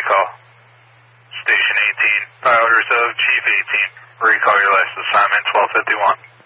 recall. Station 18, by orders of Chief 18, recall your last assignment 1251.